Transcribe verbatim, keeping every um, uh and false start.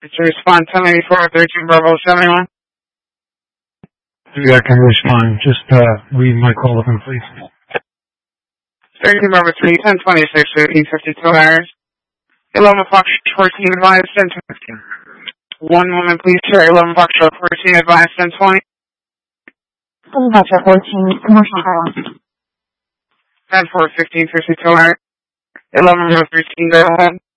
It's a response ten eighty-four thirteen Bravo seventy-one. Yeah, I can respond. Just uh, read my call with him, please. thirteen Bravo three, ten twenty-six, thirteen fifty-two hours. eleven Fox fourteen advised, ten twenty. One moment, please, sir. eleven Fox fourteen advised, ten twenty. eleven Fox fourteen, commercial car line. ten four, fifteen fifty-two hours. eleven Bravo thirteen, go ahead.